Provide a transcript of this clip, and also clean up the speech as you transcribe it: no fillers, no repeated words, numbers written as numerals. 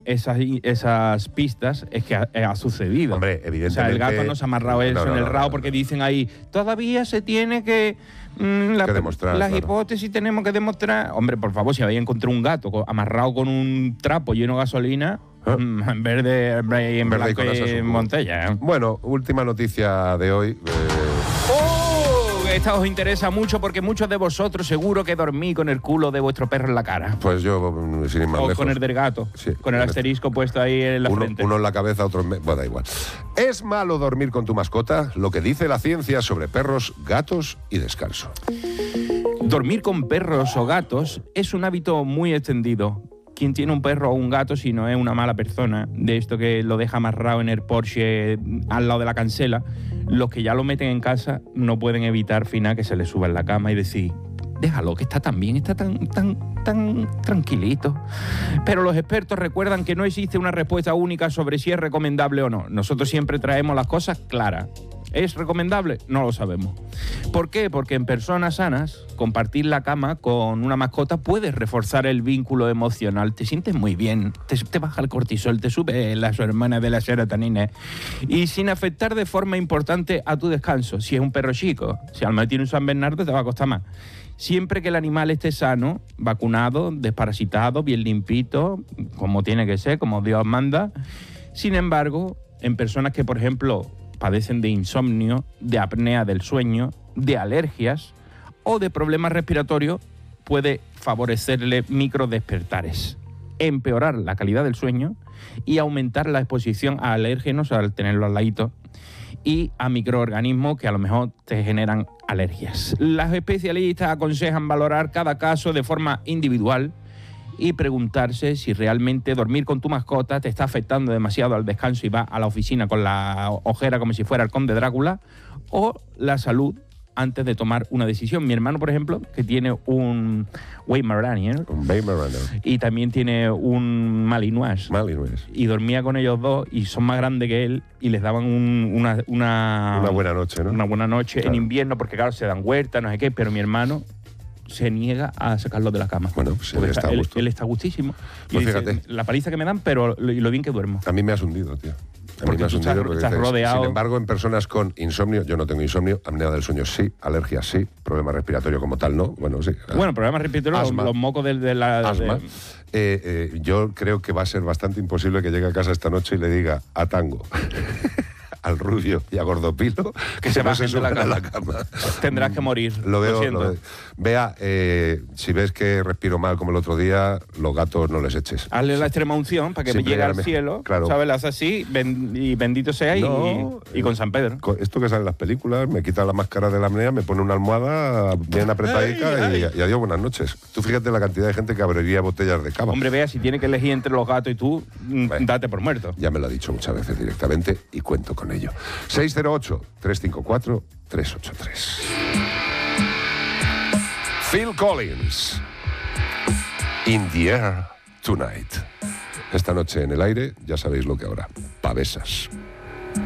esas pistas es que ha sucedido. Hombre, evidentemente. O sea, el gato no se ha amarrado eso en el rabo porque dicen ahí, todavía se tiene que demostrar, las claro. hipótesis tenemos que demostrar. Hombre, por favor, si habéis encontrado un gato amarrado con un trapo lleno de gasolina, en verde, en blanco y en botella. Bueno, última noticia de hoy. Esta os interesa mucho porque muchos de vosotros seguro que dormís con el culo de vuestro perro en la cara. Pues yo, sin ir más lejos. O con el del gato, sí, con el asterisco puesto ahí en la frente. Uno en la cabeza, otro en... Bueno, da igual. ¿Es malo dormir con tu mascota? Lo que dice la ciencia sobre perros, gatos y descanso. Dormir con perros o gatos es un hábito muy extendido. ¿Quién tiene un perro o un gato si no es una mala persona? De esto que lo deja amarrado en el Porsche al lado de la cancela. Los que ya lo meten en casa no pueden evitar, final, que se le suba en la cama y decir, déjalo, que está tan bien, está tan tranquilito. Pero los expertos recuerdan que no existe una respuesta única sobre si es recomendable o no. Nosotros siempre traemos las cosas claras. ¿Es recomendable? No lo sabemos. ¿Por qué? Porque en personas sanas, compartir la cama con una mascota puede reforzar el vínculo emocional. Te sientes muy bien, te baja el cortisol, te sube las hormonas de la serotonina y sin afectar de forma importante a tu descanso. Si es un perro chico, si al menos tiene un San Bernardo, te va a costar más. Siempre que el animal esté sano, vacunado, desparasitado, bien limpito, como tiene que ser, como Dios manda. Sin embargo, en personas que, por ejemplo, padecen de insomnio, de apnea del sueño, de alergias o de problemas respiratorios, puede favorecerle microdespertares, empeorar la calidad del sueño y aumentar la exposición a alérgenos al tenerlo al ladito y a microorganismos que a lo mejor te generan alergias. Los especialistas aconsejan valorar cada caso de forma individual y preguntarse si realmente dormir con tu mascota te está afectando demasiado al descanso y vas a la oficina con la ojera como si fuera el conde Drácula, o la salud antes de tomar una decisión. Mi hermano, por ejemplo, que tiene un Weimaraner y también tiene un Malinois, y dormía con ellos dos y son más grandes que él y les daban una buena noche, ¿no? Una buena noche, claro. En invierno, porque claro, se dan vueltas, no sé qué, pero mi hermano se niega a sacarlo de la cama. Bueno, pues él está gustísimo. Pues y fíjate. dice, la paliza que me dan, pero lo bien que duermo. A mí me has hundido, tío. Porque tú estás rodeado. Sin embargo, en personas con insomnio, yo no tengo insomnio, apnea del sueño sí, alergia sí, problema respiratorio como tal no, bueno, sí. Bueno, problemas respiratorios, los mocos de la... Asma. Yo creo que va a ser bastante imposible que llegue a casa esta noche y le diga a Tango, al Rubio y a Gordopilo que se bajen de la cama. Tendrás que morir. Lo veo. Vea, si ves que respiro mal como el otro día, los gatos no les eches. Hazle la extrema unción para que me llegue al cielo, claro. ¿sabes? Le haces así, y bendito sea, y con San Pedro. Esto que sale en las películas, me quita la máscara de la apnea, me pone una almohada bien apretadita y adiós, buenas noches. Tú fíjate la cantidad de gente que abriría botellas de cava. Hombre, vea, si tiene que elegir entre los gatos y tú, date por muerto. Ya me lo ha dicho muchas veces directamente y cuento con ello. 608-354-383. Phil Collins, In the Air Tonight. Esta noche en el aire, ya sabéis lo que habrá. Pavesas.